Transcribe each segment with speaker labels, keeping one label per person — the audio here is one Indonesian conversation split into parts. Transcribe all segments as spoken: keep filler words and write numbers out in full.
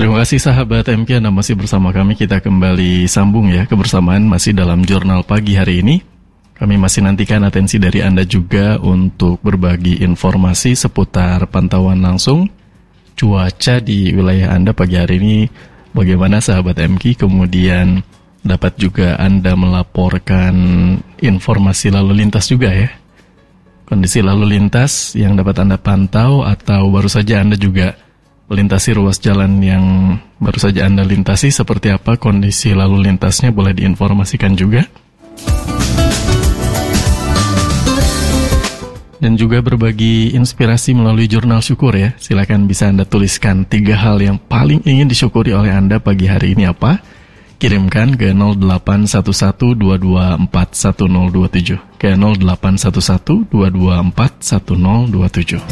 Speaker 1: Terima kasih sahabat M K, Anda masih bersama kami. Kita kembali sambung ya, kebersamaan masih dalam Jurnal Pagi hari ini. Kami masih nantikan atensi dari Anda juga untuk berbagi informasi seputar pantauan langsung cuaca di wilayah Anda pagi hari ini. Bagaimana sahabat M K, kemudian dapat juga Anda melaporkan informasi lalu lintas juga ya. Kondisi lalu lintas yang dapat Anda pantau atau baru saja Anda juga melintasi ruas jalan yang baru saja Anda lintasi, seperti apa kondisi lalu lintasnya, boleh diinformasikan juga. Dan juga berbagi inspirasi melalui jurnal syukur ya. Silakan bisa Anda tuliskan tiga hal yang paling ingin disyukuri oleh Anda pagi hari ini apa? Kirimkan ke nol delapan satu satu dua dua empat satu nol dua tujuh, ke nol delapan satu satu dua dua empat satu nol dua tujuh.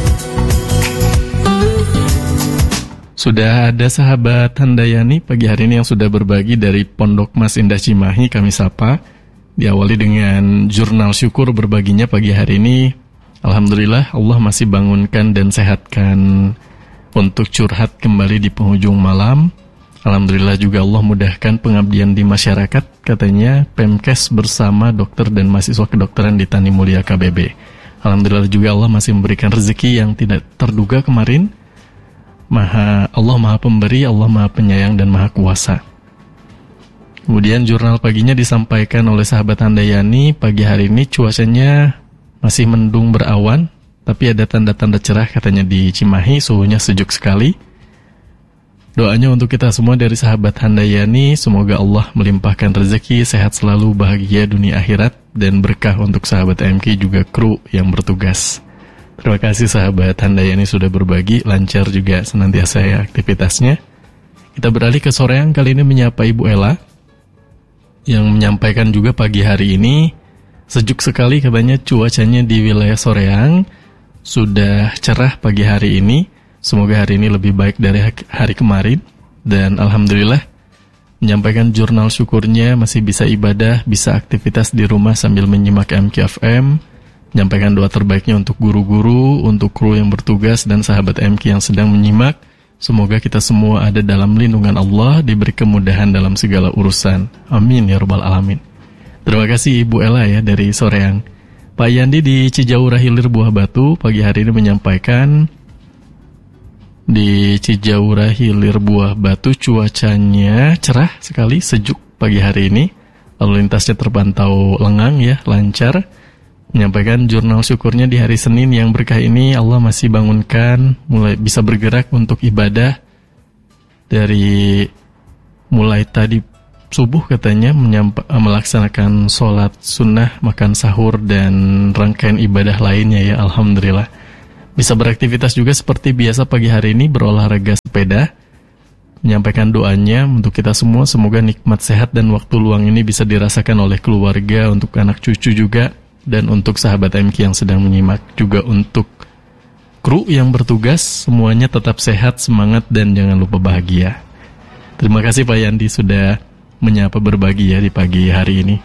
Speaker 1: Sudah ada sahabat Handayani pagi hari ini yang sudah berbagi dari Pondok Mas Indah Cimahi, kami sapa. Diawali dengan jurnal syukur berbaginya pagi hari ini. Alhamdulillah Allah masih bangunkan dan sehatkan untuk curhat kembali di penghujung malam. Alhamdulillah juga Allah mudahkan pengabdian di masyarakat, katanya Pemkes bersama dokter dan mahasiswa kedokteran di Tani Mulia K B B. Alhamdulillah juga Allah masih memberikan rezeki yang tidak terduga kemarin. Maha Allah Maha Pemberi, Allah Maha Penyayang dan Maha Kuasa. Kemudian jurnal paginya disampaikan oleh sahabat Handayani. Pagi hari ini cuacanya masih mendung berawan, tapi ada tanda-tanda cerah katanya di Cimahi, suhunya sejuk sekali. Doanya untuk kita semua dari sahabat Handayani, semoga Allah melimpahkan rezeki, sehat selalu, bahagia dunia akhirat, dan berkah untuk sahabat M K juga kru yang bertugas. Terima kasih sahabat Handayani sudah berbagi, lancar juga senantiasa ya aktivitasnya. Kita beralih ke Soreang, kali ini menyapa Ibu Ella yang menyampaikan juga pagi hari ini sejuk sekali katanya cuacanya di wilayah Soreang, sudah cerah pagi hari ini. Semoga hari ini lebih baik dari hari kemarin, dan alhamdulillah menyampaikan jurnal syukurnya masih bisa ibadah, bisa aktivitas di rumah sambil menyimak M K F M. Menyampaikan doa terbaiknya untuk guru-guru, untuk kru yang bertugas, dan sahabat M K yang sedang menyimak. Semoga kita semua ada dalam lindungan Allah, diberi kemudahan dalam segala urusan. Amin ya rabbal alamin. Terima kasih Ibu Ella ya dari Soreang. Pak Yandi di Cijaura Hilir Buah Batu pagi hari ini menyampaikan di Cijaura Hilir Buah Batu cuacanya cerah sekali, sejuk pagi hari ini. Lalu lintasnya terpantau lengang ya, lancar. Menyampaikan jurnal syukurnya di hari Senin yang berkah ini, Allah masih bangunkan, mulai bisa bergerak untuk ibadah dari mulai tadi subuh katanya menyampa, melaksanakan sholat sunnah, makan sahur, dan rangkaian ibadah lainnya ya, alhamdulillah. Bisa beraktivitas juga seperti biasa pagi hari ini, berolahraga sepeda. Menyampaikan doanya untuk kita semua, semoga nikmat sehat dan waktu luang ini bisa dirasakan oleh keluarga, untuk anak cucu juga, dan untuk sahabat M K yang sedang menyimak, juga untuk kru yang bertugas, semuanya tetap sehat, semangat, dan jangan lupa bahagia. Terima kasih Pak Yandi sudah menyapa berbagi ya di pagi hari ini.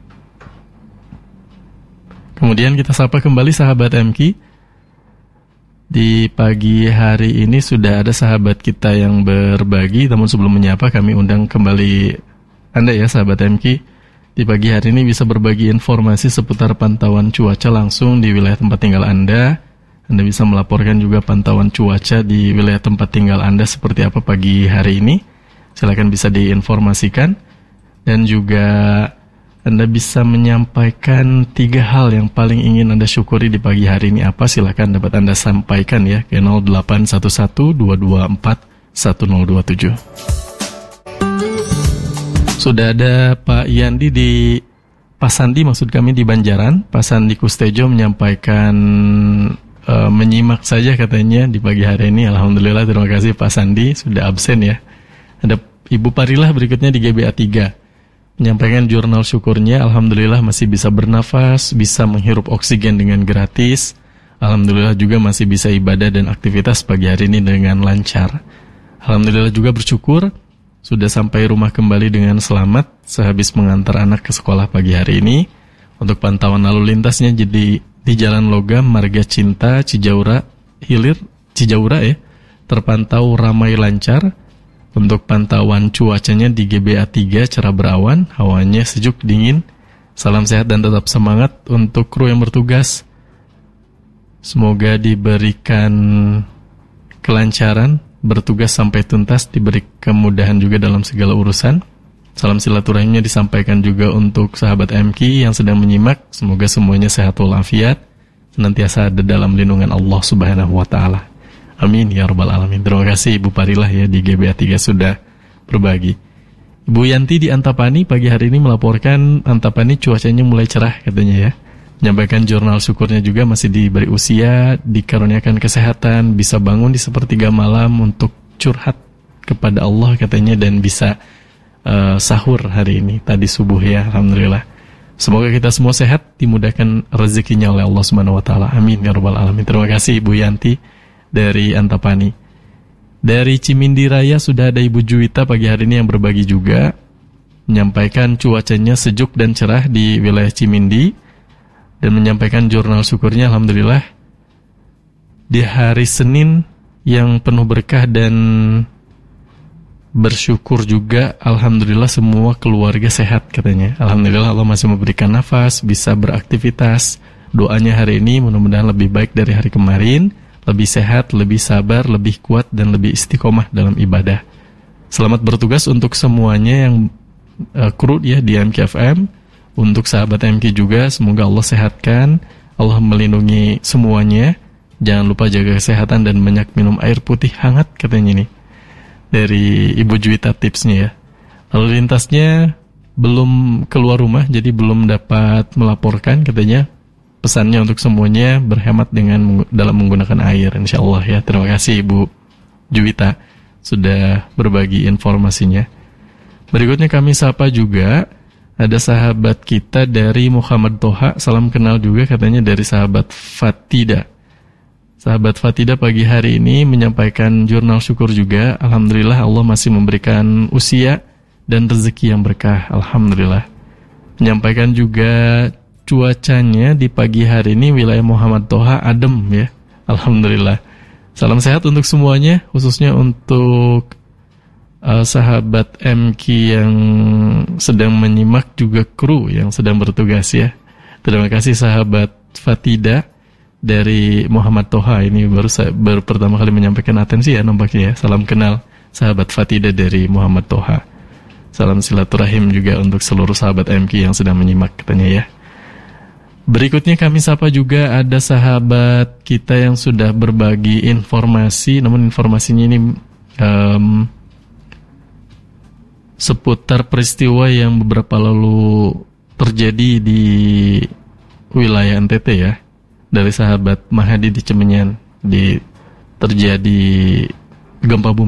Speaker 1: Kemudian kita sapa kembali sahabat M K. Di pagi hari ini sudah ada sahabat kita yang berbagi, namun sebelum menyapa kami undang kembali Anda ya sahabat M K. Di pagi hari ini bisa berbagi informasi seputar pantauan cuaca langsung di wilayah tempat tinggal Anda. Anda bisa melaporkan juga pantauan cuaca di wilayah tempat tinggal Anda seperti apa pagi hari ini. Silakan bisa diinformasikan. Dan juga Anda bisa menyampaikan tiga hal yang paling ingin Anda syukuri di pagi hari ini apa. Silakan dapat Anda sampaikan ya ke nol delapan satu satu dua dua empat satu nol dua tujuh. Sudah ada Pak Yandi di Pasandi, maksud kami di Banjaran. Pak Sandi Kustejo menyampaikan e, menyimak saja katanya di pagi hari ini. Alhamdulillah, terima kasih Pak Sandi sudah absen ya. Ada Ibu Parilah berikutnya di G B A tiga menyampaikan jurnal syukurnya. Alhamdulillah masih bisa bernafas, bisa menghirup oksigen dengan gratis. Alhamdulillah juga masih bisa ibadah dan aktivitas pagi hari ini dengan lancar. Alhamdulillah juga bersyukur sudah sampai rumah kembali dengan selamat sehabis mengantar anak ke sekolah pagi hari ini. Untuk pantauan lalu lintasnya jadi di Jalan Logam, Marga Cinta, Cijaura Hilir, Cijaura ya, terpantau ramai lancar. Untuk pantauan cuacanya di G B A tiga cerah berawan, hawanya sejuk dingin. Salam sehat dan tetap semangat untuk kru yang bertugas. Semoga diberikan kelancaran, bertugas sampai tuntas, diberi kemudahan juga dalam segala urusan. Salam silaturahimnya disampaikan juga untuk sahabat M K yang sedang menyimak. Semoga semuanya sehat walafiat, senantiasa ada dalam lindungan Allah Subhanahu wa taala. Amin ya rabbal alamin. Terima kasih Ibu Parilah ya di G B A tiga sudah berbagi. Ibu Yanti di Antapani pagi hari ini melaporkan Antapani cuacanya mulai cerah katanya ya. Menyampaikan jurnal syukurnya juga masih diberi usia, dikaruniakan kesehatan, bisa bangun di sepertiga malam untuk curhat kepada Allah katanya, dan bisa uh, sahur hari ini tadi subuh ya, alhamdulillah. Semoga kita semua sehat, dimudahkan rezekinya oleh Allah Subhanahu wa taala. Amin ya rabbal alamin. Terima kasih Ibu Yanti dari Antapani. Dari Cimindi Raya sudah ada Ibu Juwita pagi hari ini yang berbagi juga, menyampaikan cuacanya sejuk dan cerah di wilayah Cimindi, dan menyampaikan jurnal syukurnya alhamdulillah di hari Senin yang penuh berkah, dan bersyukur juga alhamdulillah semua keluarga sehat katanya. Alhamdulillah Allah masih memberikan nafas, bisa beraktivitas. Doanya hari ini mudah-mudahan lebih baik dari hari kemarin, lebih sehat, lebih sabar, lebih kuat, dan lebih istiqomah dalam ibadah. Selamat bertugas untuk semuanya yang uh, kru ya di M K F M. Untuk sahabat M K juga, semoga Allah sehatkan, Allah melindungi semuanya. Jangan lupa jaga kesehatan dan banyak minum air putih hangat katanya nih, dari Ibu Juwita tipsnya ya. Lalu lintasnya belum keluar rumah, jadi belum dapat melaporkan katanya. Pesannya untuk semuanya berhemat dengan dalam menggunakan air, insya Allah ya. Terima kasih Ibu Juwita sudah berbagi informasinya. Berikutnya kami sapa juga, ada sahabat kita dari Muhammad Toha, salam kenal juga katanya dari sahabat Fatida. Sahabat Fatida pagi hari ini menyampaikan jurnal syukur juga. Alhamdulillah Allah masih memberikan usia dan rezeki yang berkah. Alhamdulillah. Menyampaikan juga cuacanya di pagi hari ini wilayah Muhammad Toha adem ya. Alhamdulillah. Salam sehat untuk semuanya, khususnya untuk Uh, sahabat M K yang sedang menyimak, juga kru yang sedang bertugas ya. Terima kasih sahabat Fatida dari Muhammad Toha. Ini baru saya baru pertama kali menyampaikan atensi ya nampaknya ya. Salam kenal sahabat Fatida dari Muhammad Toha. Salam silaturahim juga untuk seluruh sahabat M K yang sedang menyimak katanya ya. Berikutnya kami sapa juga ada sahabat kita yang sudah berbagi informasi, namun informasinya ini um, seputar peristiwa yang beberapa lalu terjadi di wilayah N T T ya. Dari sahabat Mahadi di Cemenyan, di terjadi gempa bumi